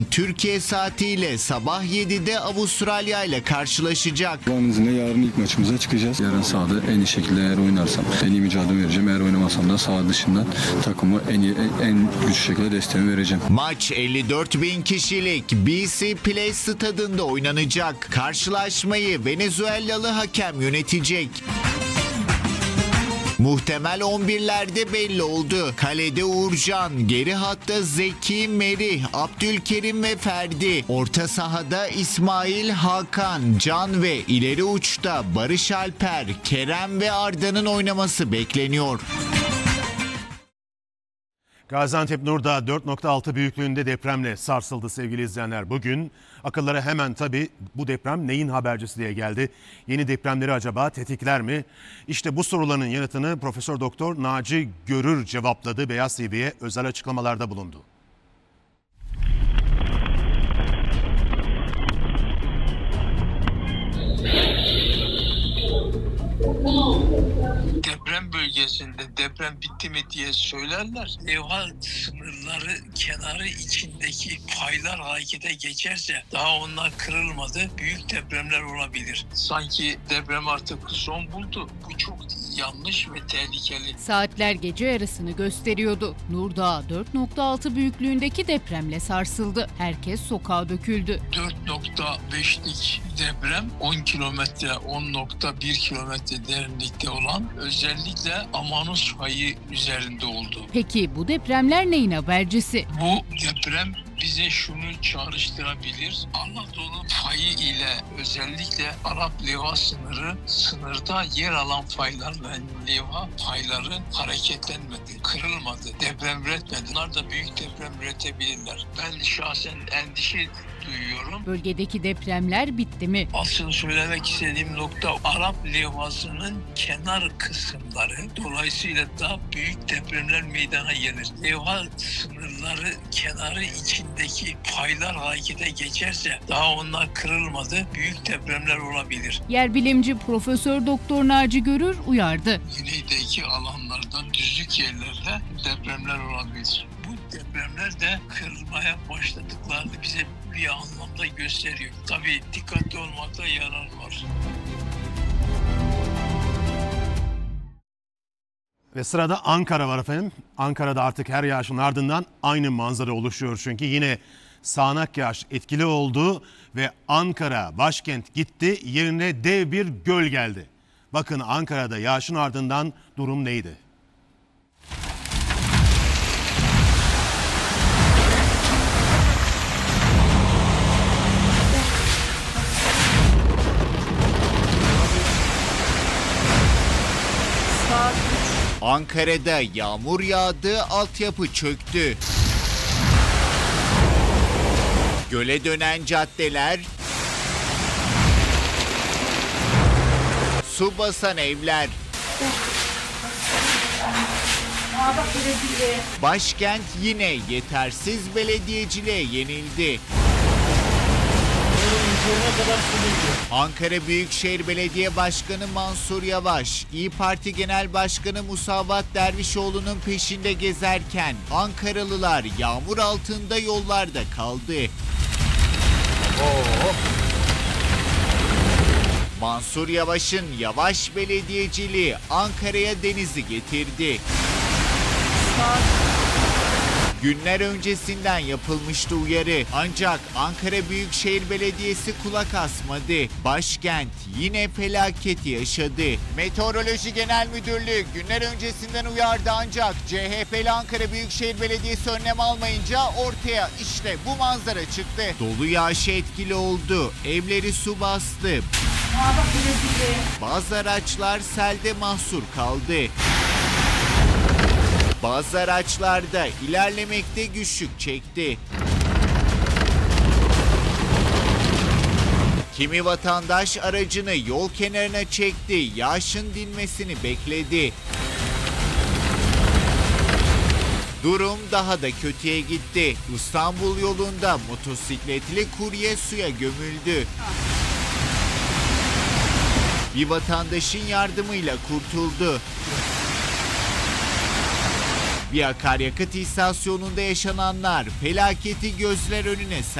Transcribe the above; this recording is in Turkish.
Türkiye saatiyle sabah 7'de Avustralya ile karşılaşacak. Allah'ın izniyle yarın ilk maçımıza çıkacağız. Yarın sahada en iyi şekilde eğer oynarsam en iyi mücadele vereceğim. Eğer oynamasam da saha dışından takımı en güçlü şekilde desteğimi vereceğim. Maç 54.000 kişilik BC Place stadında oynanacak. Karşılaşmayı Venezuelalı hakem yönetecek. Muhtemel 11'lerde belli oldu. Kalede Uğurcan, geri hatta Zeki, Merih, Abdülkerim ve Ferdi. Orta sahada İsmail, Hakan, Can ve ileri uçta Barış Alper, Kerem ve Arda'nın oynaması bekleniyor. Gaziantep Nurdağ 4.6 büyüklüğünde depremle sarsıldı sevgili izleyenler. Bugün akıllara hemen tabii bu deprem neyin habercisi diye geldi. Yeni depremleri acaba tetikler mi? İşte bu soruların yanıtını Profesör Doktor Naci Görür cevapladı. Beyaz TV'ye özel açıklamalarda bulundu. Deprem bölgesinde deprem bitti mi diye söylerler. Levha sınırları kenarı içindeki paylar harekete geçerse daha onlar kırılmadı. Büyük depremler olabilir. Sanki deprem artık son buldu. Bu çok yanlış ve tehlikeli. Saatler gece yarısını gösteriyordu. Nurdağ 4.6 büyüklüğündeki depremle sarsıldı. Herkes sokağa döküldü. 4.5'lik deprem 10 kilometre, 10.1 kilometre derinlikte olan özellikle Amanus fayı üzerinde oldu. Peki bu depremler neyin habercisi? Bu deprem bize şunu çağrıştırabilir. Anadolu fayı ile özellikle Arap levha sınırda yer alan faylar ve levha payları hareketlenmedi, kırılmadı, deprem üretmedi. Bunlar da büyük deprem üretebilirler. Ben şahsen endişe duyuyorum. Bölgedeki depremler bitti mi? Asıl söylemek istediğim nokta Arap levhasının kenar kısımları. Dolayısıyla daha büyük depremler meydana gelir. Levha sınırları kenarı içindeki paylar harekete geçerse daha onlar kırılmadı. Büyük depremler olabilir. Yerbilimci Profesör Doktor Naci Görür uyardı. Güneydeki alanlarda, düzlük yerlerde depremler olabilir. Bu depremler de kırılmaya başladıklarını bize bir anlamda gösteriyor. Tabii dikkatli olmakta yarar var. Ve sırada Ankara var efendim. Ankara'da artık her yağışın ardından aynı manzara oluşuyor. Çünkü yine sağanak yağış etkili oldu ve Ankara başkent gitti. Yerine dev bir göl geldi. Bakın Ankara'da yağışın ardından durum neydi? Ankara'da yağmur yağdı, altyapı çöktü. Göle dönen caddeler, su basan evler. Başkent yine yetersiz belediyeciliğe yenildi. Ankara Büyükşehir Belediye Başkanı Mansur Yavaş, İYİ Parti Genel Başkanı Musavat Dervişoğlu'nun peşinde gezerken Ankaralılar yağmur altında yollarda kaldı. Mansur Yavaş'ın yavaş belediyeciliği Ankara'ya denizi getirdi. Günler öncesinden yapılmıştı uyarı. Ancak Ankara Büyükşehir Belediyesi kulak asmadı. Başkent yine felaketi yaşadı. Meteoroloji Genel Müdürlüğü günler öncesinden uyardı ancak CHP'li Ankara Büyükşehir Belediyesi önlem almayınca ortaya işte bu manzara çıktı. Dolu yağışı etkili oldu. Evleri su bastı. Bazı araçlar selde mahsur kaldı. Bazı araçlarda ilerlemekte güçlük çekti. Kimi vatandaş aracını yol kenarına çekti, yağışın dinmesini bekledi. Durum daha da kötüye gitti. İstanbul yolunda motosikletli kurye suya gömüldü. Bir vatandaşın yardımıyla kurtuldu. Bir akaryakıt istasyonunda yaşananlar felaketi gözler önüne serdi.